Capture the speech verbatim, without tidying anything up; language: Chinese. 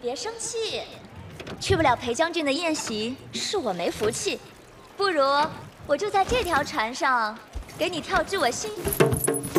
别生气，去不了裴将军的宴席，是我没福气。不如我就在这条船上，给你跳支我心。